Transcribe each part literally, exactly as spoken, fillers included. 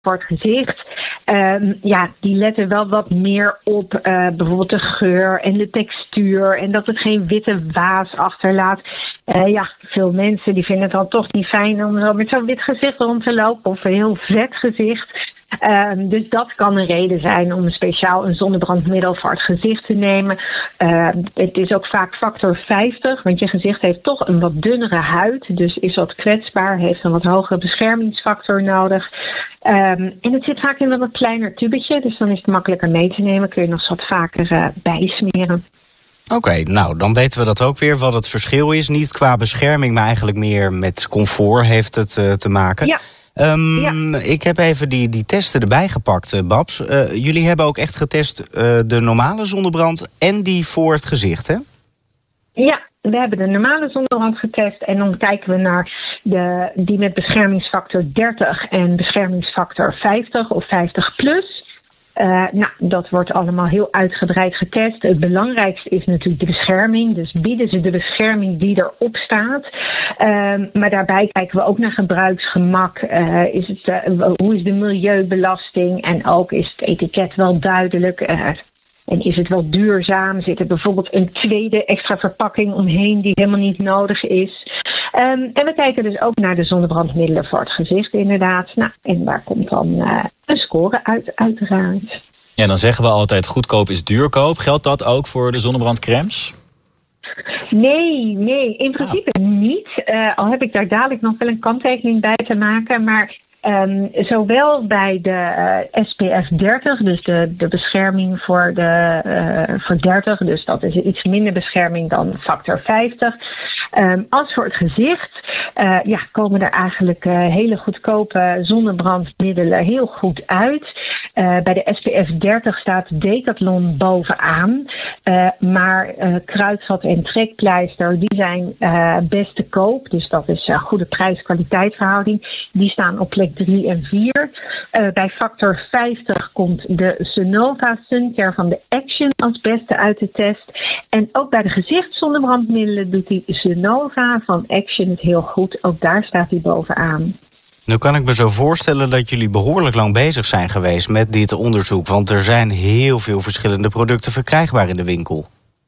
voor het gezicht, um, ja, die letten wel wat meer op uh, bijvoorbeeld de geur en de textuur en dat het geen witte waas achterlaat. Uh, ja, veel mensen die vinden het dan toch niet fijn om zo met zo'n wit gezicht rond te lopen of een heel vet gezicht. Um, dus dat kan een reden zijn om speciaal een zonnebrandmiddel voor het gezicht te nemen. Uh, het is ook vaak factor vijftig, want je gezicht heeft toch een wat dunnere huid. Dus is wat kwetsbaar, heeft een wat hogere beschermingsfactor nodig. Um, en het zit vaak in een wat kleiner tubetje, dus dan is het makkelijker mee te nemen. Kun je nog eens wat vaker uh, bijsmeren. Oké, okay, nou dan weten we dat ook weer, wat het verschil is. Niet qua bescherming, maar eigenlijk meer met comfort heeft het uh, te maken. Ja. Um, ja. Ik heb even die, die testen erbij gepakt, uh, Babs. Uh, jullie hebben ook echt getest uh, de normale zonnebrand en die voor het gezicht, hè? Ja, we hebben de normale zonnebrand getest en dan kijken we naar de, die met beschermingsfactor dertig en beschermingsfactor vijftig of vijftig plus. Uh, nou, dat wordt allemaal heel uitgebreid getest. Het belangrijkste is natuurlijk de bescherming. Dus bieden ze de bescherming die erop staat. Uh, maar daarbij kijken we ook naar gebruiksgemak. Uh, is het, uh, hoe is de milieubelasting? En ook is het etiket wel duidelijk? Uh, En is het wel duurzaam? Zit er bijvoorbeeld een tweede extra verpakking omheen die helemaal niet nodig is? Um, en we kijken dus ook naar de zonnebrandmiddelen voor het gezicht inderdaad. Nou, en daar komt dan uh, een score uit, uiteraard. Ja, dan zeggen we altijd goedkoop is duurkoop. Geldt dat ook voor de zonnebrandcremes? Nee, nee, in principe oh. niet. Uh, al heb ik daar dadelijk nog wel een kanttekening bij te maken. Maar Um, zowel bij de uh, S P F dertig, dus de, de bescherming voor, de, uh, voor dertig, dus dat is iets minder bescherming dan factor vijftig. Um, als voor het gezicht, uh, ja, komen er eigenlijk uh, hele goedkope zonnebrandmiddelen heel goed uit. Uh, bij de S P F dertig staat Decathlon bovenaan. Uh, maar uh, kruidvat en trekpleister, die zijn uh, best te koop. Dus dat is een uh, goede prijs-kwaliteit verhouding. Die staan op plek drie en vier. Uh, bij factor vijftig komt de Sonova Suncare van de Action als beste uit de test. En ook bij de gezichtszonnebrandmiddelen doet die Sonova van Action het heel goed. Ook daar staat hij bovenaan. Nu kan ik me zo voorstellen dat jullie behoorlijk lang bezig zijn geweest met dit onderzoek. Want er zijn heel veel verschillende producten verkrijgbaar in de winkel.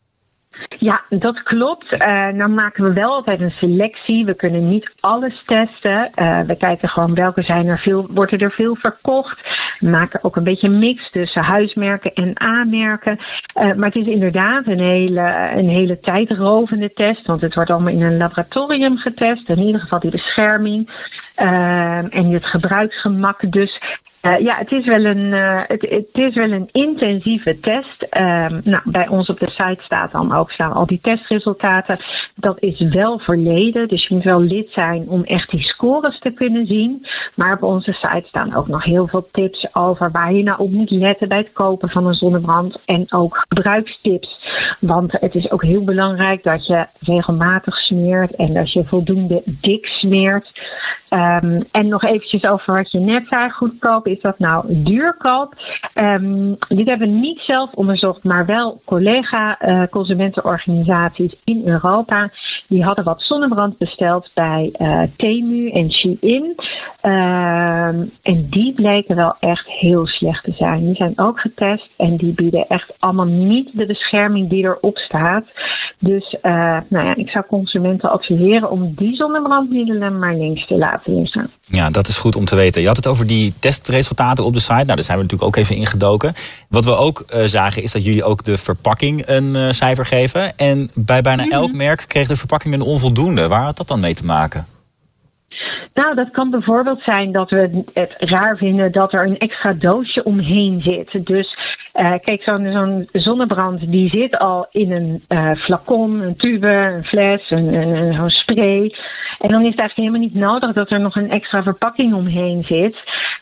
Ja, dat klopt. Uh, nou maken we wel altijd een selectie. We kunnen niet alles testen. Uh, we kijken gewoon welke zijn er veel, worden er veel verkocht. We maken ook een beetje een mix tussen huismerken en A-merken. Uh, maar het is inderdaad een hele, een hele tijdrovende test. Want het wordt allemaal in een laboratorium getest. In ieder geval die bescherming uh, en het gebruiksgemak. Dus Uh, ja, het is wel een, uh, het, het is wel een intensieve test. Uh, nou, bij ons op de site staat dan ook staan al die testresultaten. Dat is wel verleden, dus je moet wel lid zijn om echt die scores te kunnen zien. Maar op onze site staan ook nog heel veel tips over waar je nou op moet letten bij het kopen van een zonnebrand. En ook gebruikstips. Want het is ook heel belangrijk dat je regelmatig smeert en dat je voldoende dik smeert. Um, en nog eventjes over wat je net zei, goedkoop. Is dat nou duurkoop? Um, dit hebben we niet zelf onderzocht, maar wel collega-consumentenorganisaties uh, in Europa. Die hadden wat zonnebrand besteld bij uh, Temu en Shein. Um, en die bleken wel echt heel slecht te zijn. Die zijn ook getest en die bieden echt allemaal niet de bescherming die erop staat. Dus uh, nou ja, ik zou consumenten adviseren om die zonnebrandmiddelen maar links te laten liggen. Ja, dat is goed om te weten. Je had het over die testresultaten op de site. Nou, daar zijn we natuurlijk ook even ingedoken. Wat we ook uh, zagen is dat jullie ook de verpakking een uh, cijfer geven. En bij bijna elk merk kreeg de verpakking een onvoldoende. Waar had dat dan mee te maken? Nou, dat kan bijvoorbeeld zijn dat we het raar vinden dat er een extra doosje omheen zit. Dus uh, kijk, zo'n, zo'n zonnebrand die zit al in een uh, flacon, een tube, een fles, een, een, een, zo'n spray. En dan is het eigenlijk helemaal niet nodig dat er nog een extra verpakking omheen zit.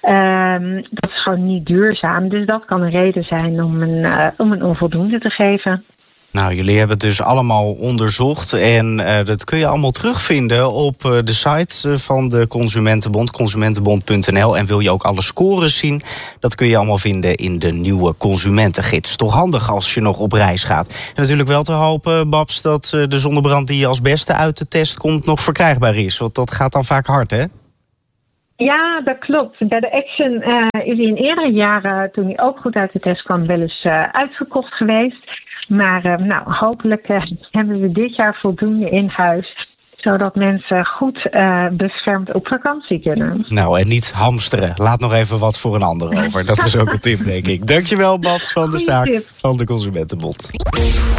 Um, dat is gewoon niet duurzaam. Dus dat kan een reden zijn om een, uh, om een onvoldoende te geven. Nou, jullie hebben het dus allemaal onderzocht en uh, dat kun je allemaal terugvinden op uh, de site van de Consumentenbond, consumentenbond punt n l. En wil je ook alle scores zien, dat kun je allemaal vinden in de nieuwe consumentengids. Toch handig als je nog op reis gaat. En natuurlijk wel te hopen, Babs, dat uh, de zonnebrand die als beste uit de test komt nog verkrijgbaar is. Want dat gaat dan vaak hard, hè? Ja, dat klopt. Bij de Action uh, is hij in eerdere jaren, toen hij ook goed uit de test kwam, wel eens uh, uitverkocht geweest. Maar uh, nou, hopelijk uh, hebben we dit jaar voldoende in huis, zodat mensen goed uh, beschermd op vakantie kunnen. Nou, en niet hamsteren. Laat nog even wat voor een ander over. Dat is ook een tip, denk ik. Dankjewel, Babs van der Staak van de Consumentenbond.